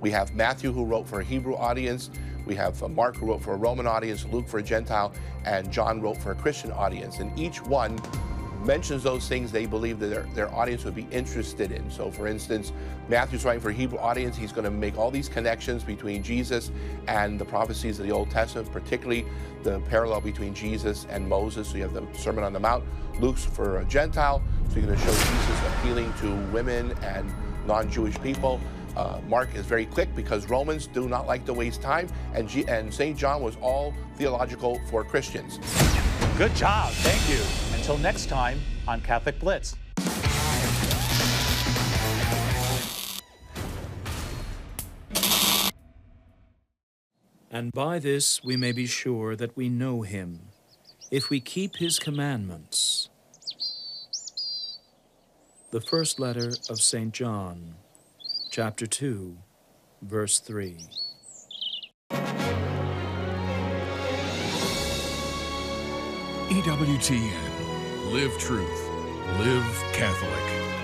We have Matthew, who wrote for a Hebrew audience. We have Mark, who wrote for a Roman audience, Luke for a Gentile, and John wrote for a Christian audience. And each one mentions those things they believe that their audience would be interested in. So for instance, Matthew's writing for a Hebrew audience. He's going to make all these connections between Jesus and the prophecies of the Old Testament, particularly the parallel between Jesus and Moses. So you have the Sermon on the Mount. Luke's for a Gentile, so you're going to show Jesus appealing to women and non-Jewish people. Mark is very quick because Romans do not like to waste time, and St. John was all theological for Christians. Good job, thank you. Until next time on Catholic Blitz. And by this we may be sure that we know him, if we keep his commandments. The first letter of St. John, chapter 2, verse 3. EWTN. Live truth. Live Catholic.